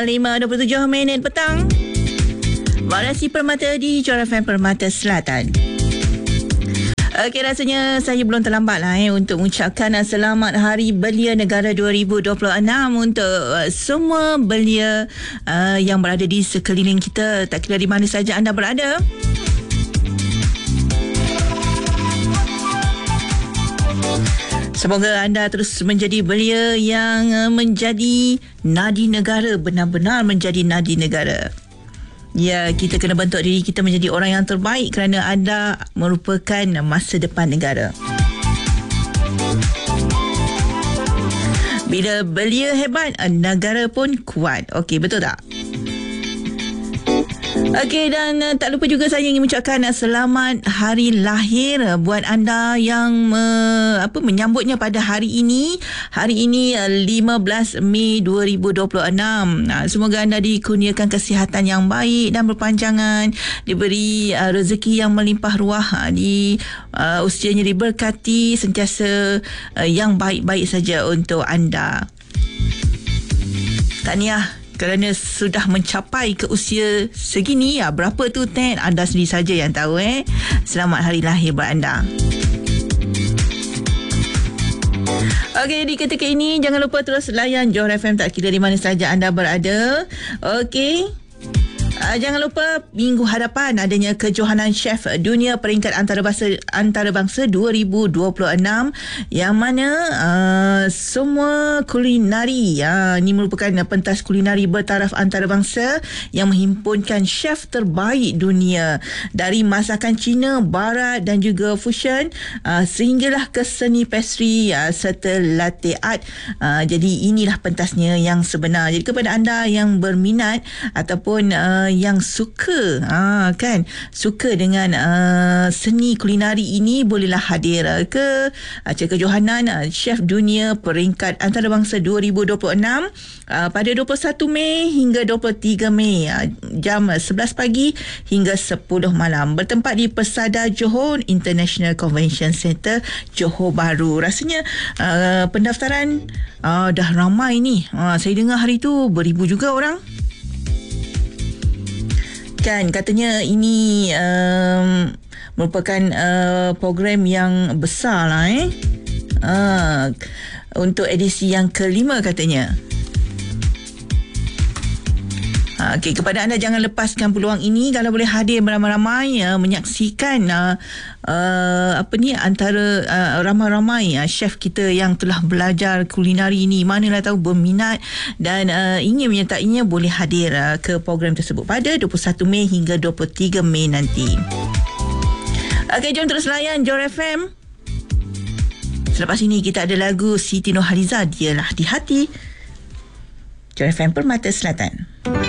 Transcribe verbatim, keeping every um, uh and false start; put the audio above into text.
lima dua puluh tujuh minit petang. Variasi Permata di Johor F M Permata Selatan. Okey, rasanya saya belum terlambat lah eh, untuk mengucapkan uh, selamat Hari Belia Negara dua ribu dua puluh enam untuk uh, semua belia uh, yang berada di sekeliling kita, tak kira di mana saja anda berada. Semoga anda terus menjadi belia yang uh, menjadi nadi negara, benar-benar menjadi nadi negara. Ya, kita kena bentuk diri kita menjadi orang yang terbaik kerana anda merupakan masa depan negara. Bila belia hebat, negara pun kuat. Okey, betul tak? Okey, dan uh, tak lupa juga saya ingin mengucapkan uh, selamat hari lahir uh, buat anda yang uh, apa menyambutnya pada hari ini. Hari ini uh, lima belas Mei dua ribu dua puluh enam. Uh, semoga anda dikurniakan kesihatan yang baik dan berpanjangan, diberi uh, rezeki yang melimpah ruah, uh, di uh, usianya diberkati, sentiasa uh, yang baik-baik saja untuk anda. Tahniah kerana sudah mencapai ke usia segini. Ya, berapa tu Ted? Anda sendiri saja yang tahu eh. Selamat hari lahir buat anda. Okey, di ketika ini jangan lupa terus layan Johor F M tak kira di mana saja anda berada. Okey. Uh, jangan lupa minggu hadapan adanya kejohanan chef dunia peringkat antarabangsa antarabangsa dua ribu dua puluh enam yang mana uh, semua kulinari uh, ini merupakan pentas kulinari bertaraf antarabangsa yang menghimpunkan chef terbaik dunia dari masakan Cina, Barat dan juga fusion, uh, sehinggalah ke seni pastry uh, serta latte art. Uh, jadi inilah pentasnya yang sebenar. Jadi kepada anda yang berminat ataupun uh, yang suka ha, kan suka dengan uh, seni kulinari ini, bolehlah hadir uh, ke acara kejohanan uh, chef dunia peringkat antarabangsa dua ribu dua puluh enam uh, pada dua puluh satu Mei hingga dua puluh tiga Mei uh, jam sebelas pagi hingga sepuluh malam, bertempat di Persada Johor International Convention Centre, Johor Bahru. Rasanya uh, pendaftaran uh, dah ramai ni. uh, saya dengar hari tu beribu juga orang kan. Katanya ini um, merupakan uh, program yang besar lah eh. Uh, untuk edisi yang kelima katanya. Uh, okay, kepada anda jangan lepaskan peluang ini. Kalau boleh hadir beramai-ramai uh, menyaksikan uh, uh, apa ni antara uh, ramai-ramai uh, chef kita yang telah belajar kulinari ini, manalah tahu berminat dan uh, ingin menyertainya, boleh hadir uh, ke program tersebut pada dua puluh satu Mei hingga dua puluh tiga Mei nanti. Okey, jom terus layan Johor F M. Selepas ini kita ada lagu Siti Nurhaliza, Dialah di Hati. Johor F M Permata Selatan.